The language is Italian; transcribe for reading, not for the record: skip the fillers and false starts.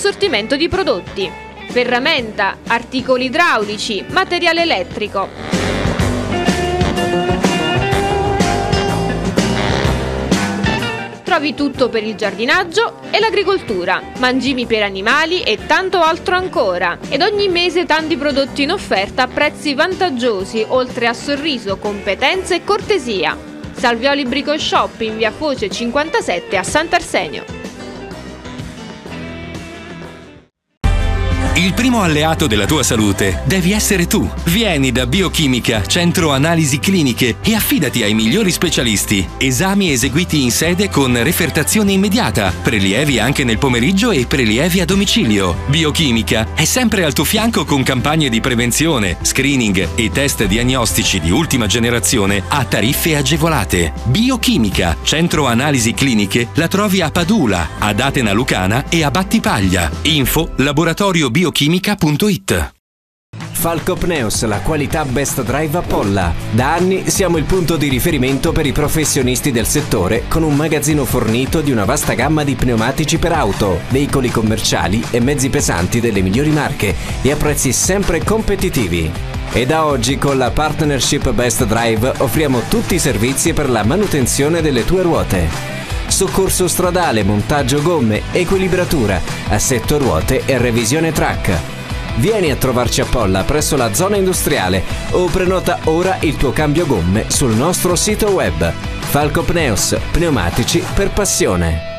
assortimento di prodotti: ferramenta, articoli idraulici, materiale elettrico. Trovi tutto per il giardinaggio e l'agricoltura, mangimi per animali e tanto altro ancora. Ed ogni mese tanti prodotti in offerta a prezzi vantaggiosi, oltre a sorriso, competenza e cortesia. Salvioli Brico Shop in via Foce 57 a Sant'Arsenio. Il primo alleato della tua salute devi essere tu. Vieni da Biochimica, Centro Analisi Cliniche, e affidati ai migliori specialisti. Esami eseguiti in sede con refertazione immediata, prelievi anche nel pomeriggio e prelievi a domicilio. Biochimica è sempre al tuo fianco con campagne di prevenzione, screening e test diagnostici di ultima generazione a tariffe agevolate. Biochimica, Centro Analisi Cliniche, la trovi a Padula, ad Atena Lucana e a Battipaglia. Info laboratoriobiochimica.it. Falco Pneus, la qualità Best Drive a Polla. Da anni siamo il punto di riferimento per i professionisti del settore, con un magazzino fornito di una vasta gamma di pneumatici per auto, veicoli commerciali e mezzi pesanti delle migliori marche e a prezzi sempre competitivi. E da oggi con la partnership Best Drive offriamo tutti i servizi per la manutenzione delle tue ruote: soccorso stradale, montaggio gomme, equilibratura, assetto ruote e revisione track. Vieni a trovarci a Polla presso la zona industriale o prenota ora il tuo cambio gomme sul nostro sito web. Falco Pneus, pneumatici per passione.